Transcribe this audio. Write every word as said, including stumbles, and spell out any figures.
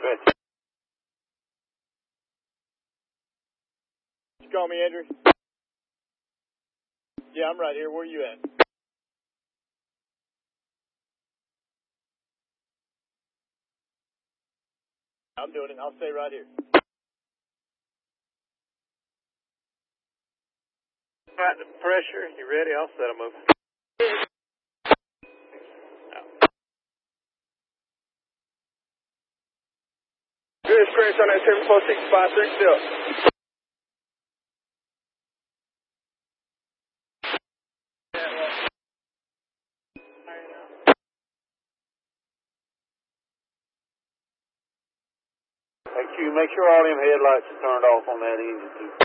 Good. You call me, Andrew? Yeah, I'm right here. Where you at? I'm doing it. I'll stay right here. Right, the pressure. You ready? I'll set them up. Good experience on that seven four six five three still. Make sure, make sure all them headlights are turned off on that engine too.